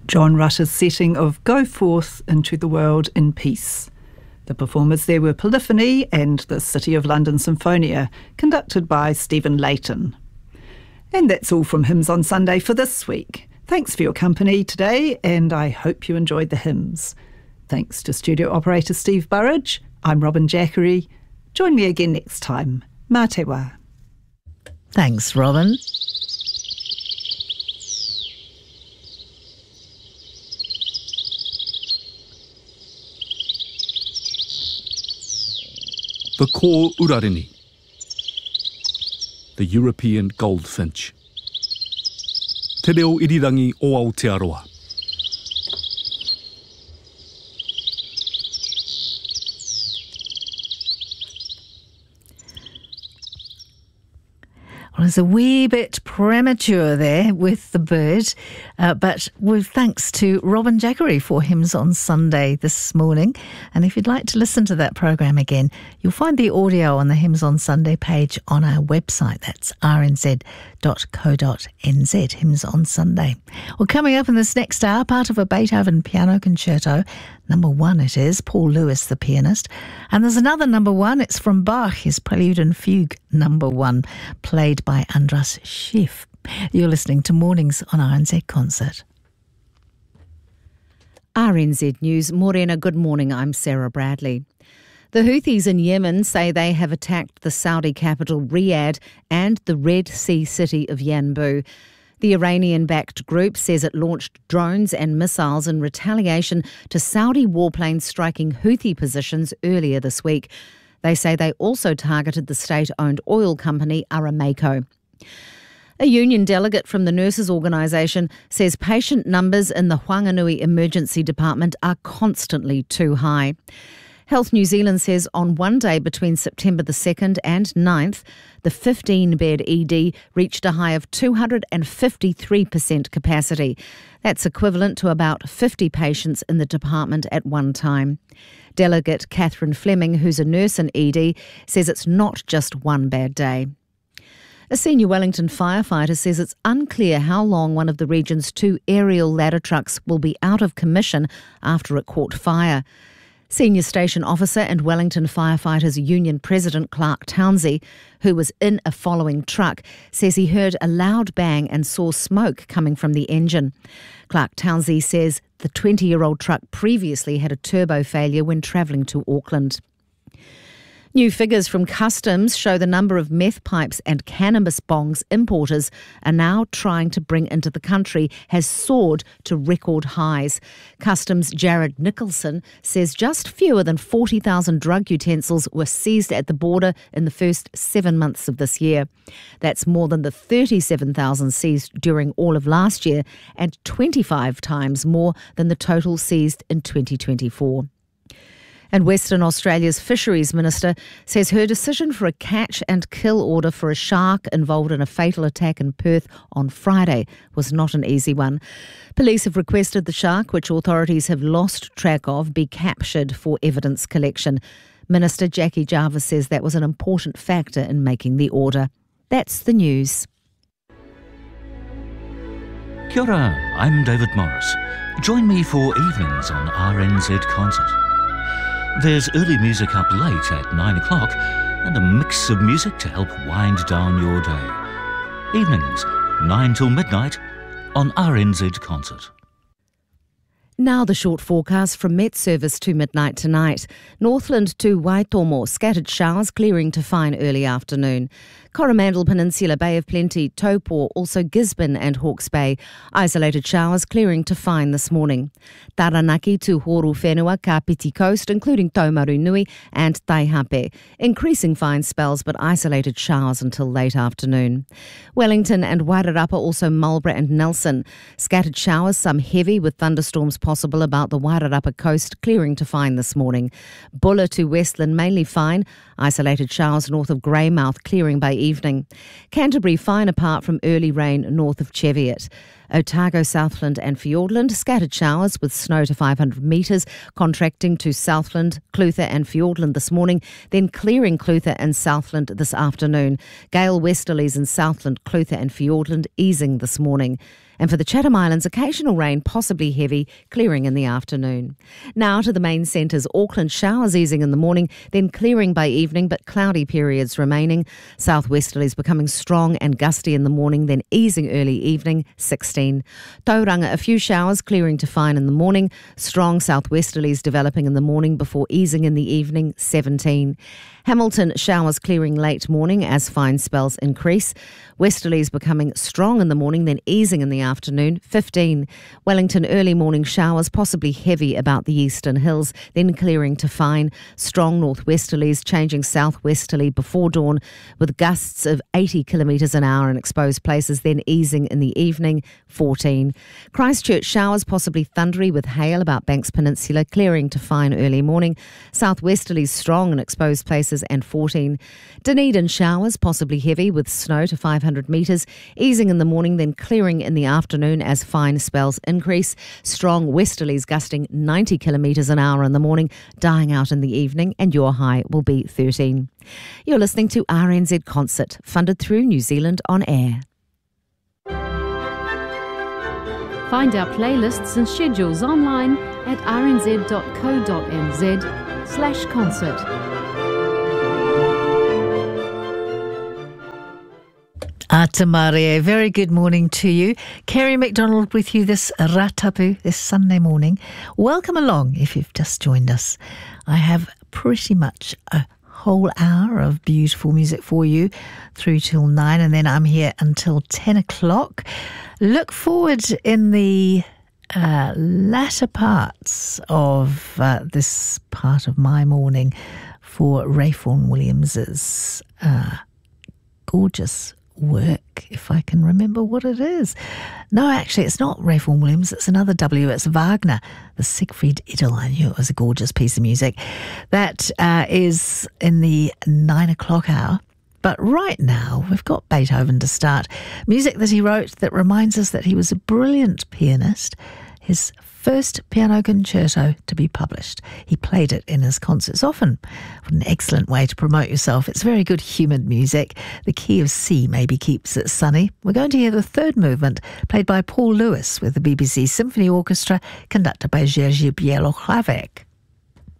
John Rutter's setting of Go Forth into the World in Peace. The performers there were Polyphony and the City of London Symphonia, conducted by Stephen Layton. And that's all from Hymns on Sunday for this week. Thanks for your company today, and I hope you enjoyed the hymns. Thanks to studio operator Steve Burridge. I'm Robin Jackery. Join me again next time. Mā te wā. Thanks, Robin. The Ko Urarini, the European goldfinch. Te reo irirangi o Aotearoa. Well, it's a wee bit premature there with the bird, but with thanks to Robin Jackery for Hymns on Sunday this morning. And if you'd like to listen to that program again, you'll find the audio on the Hymns on Sunday page on our website. That's rnz.co.nz, Hymns on Sunday. Well, coming up in this next hour, part of a Beethoven piano concerto, number 1 it is, Paul Lewis, the pianist. And there's another number 1, it's from Bach, his Prelude and Fugue number 1, played by Andras Schiff. You're listening to Mornings on RNZ Concert. RNZ News, Morena, good morning, I'm Sarah Bradley. The Houthis in Yemen say they have attacked the Saudi capital Riyadh and the Red Sea city of Yanbu. The Iranian-backed group says it launched drones and missiles in retaliation to Saudi warplanes striking Houthi positions earlier this week. They say they also targeted the state-owned oil company Aramco. A union delegate from the nurses' organisation says patient numbers in the Whanganui Emergency Department are constantly too high. Health New Zealand says on one day between September the 2nd and 9th, the 15-bed ED reached a high of 253% capacity. That's equivalent to about 50 patients in the department at one time. Delegate Catherine Fleming, who's a nurse in ED, says it's not just one bad day. A senior Wellington firefighter says it's unclear how long one of the region's 2 aerial ladder trucks will be out of commission after it caught fire. Senior station officer and Wellington Firefighters Union President Clark Townsey, who was in a following truck, says he heard a loud bang and saw smoke coming from the engine. Clark Townsey says the 20-year-old truck previously had a turbo failure when travelling to Auckland. New figures from Customs show the number of meth pipes and cannabis bongs importers are now trying to bring into the country has soared to record highs. Customs' Jared Nicholson says just fewer than 40,000 drug utensils were seized at the border in the first 7 months of this year. That's more than the 37,000 seized during all of last year and 25 times more than the total seized in 2024. And Western Australia's Fisheries Minister says her decision for a catch and kill order for a shark involved in a fatal attack in Perth on Friday was not an easy one. Police have requested the shark, which authorities have lost track of, be captured for evidence collection. Minister Jackie Jarvis says that was an important factor in making the order. That's the news. Kia ora, I'm David Morris. Join me for evenings on RNZ Concert. There's early music up late at 9 o'clock and a mix of music to help wind down your day. Evenings, 9 till midnight on RNZ Concert. Now the short forecast from Met Service to midnight tonight. Northland to Waitomo, scattered showers clearing to fine early afternoon. Coromandel Peninsula, Bay of Plenty, Taupo, also Gisborne and Hawke's Bay. Isolated showers clearing to fine this morning. Taranaki to Horu Whenua, Kapiti Coast, including Taumaru Nui and Taihape. Increasing fine spells but isolated showers until late afternoon. Wellington and Wairarapa, also Marlborough and Nelson. Scattered showers, some heavy with thunderstorms possible about the Wairarapa coast, clearing to fine this morning. Bulla to Westland, mainly fine. Isolated showers north of Greymouth, clearing by evening. Canterbury fine apart from early rain north of Cheviot. Otago, Southland and Fiordland, scattered showers with snow to 500 metres, contracting to Southland, Clutha and Fiordland this morning, then clearing Clutha and Southland this afternoon. Gale westerlies in Southland, Clutha and Fiordland easing this morning. And for the Chatham Islands, occasional rain, possibly heavy, clearing in the afternoon. Now to the main centres. Auckland, showers easing in the morning, then clearing by evening, but cloudy periods remaining. Southwesterlies becoming strong and gusty in the morning, then easing early evening, 16. Tauranga, a few showers, clearing to fine in the morning. Strong southwesterlies developing in the morning before easing in the evening, 17. Hamilton, showers clearing late morning as fine spells increase. Westerlies becoming strong in the morning, then easing in the afternoon, 15. Wellington, early morning showers, possibly heavy about the eastern hills, then clearing to fine. Strong northwesterlies changing southwesterly before dawn with gusts of 80 kilometres an hour in exposed places, then easing in the evening, 14. Christchurch, showers possibly thundery with hail about Banks Peninsula, clearing to fine early morning. Southwesterlies strong in exposed places and 14. Dunedin, showers possibly heavy with snow to 500 metres, easing in the morning, then clearing in the afternoon as fine spells increase. Strong westerlies gusting 90 kilometres an hour in the morning, dying out in the evening, and your high will be 13. You're listening to RNZ Concert, funded through New Zealand On Air. Find our playlists and schedules online at rnz.co.nz/concert. Atamarie, very good morning to you. Kerry McDonald with you this ratapu, this Sunday morning. Welcome along if you've just joined us. I have pretty much a whole hour of beautiful music for you through till 9, and then I'm here until 10 o'clock. Look forward in the latter parts of this part of my morning for Ray Vaughan Williams's gorgeous work, if I can remember what it is. No, actually, it's not Ray Vaughan Williams, it's another W. It's Wagner, the Siegfried Idyll. I knew it was a gorgeous piece of music. That is in the 9 o'clock hour. But right now, we've got Beethoven to start. Music that he wrote that reminds us that he was a brilliant pianist. His first piano concerto to be published. He played it in his concerts often. What an excellent way to promote yourself. It's very good humoured music. The key of C maybe keeps it sunny. We're going to hear the third movement, played by Paul Lewis with the BBC Symphony Orchestra, conducted by Jerzy Bielochlawek.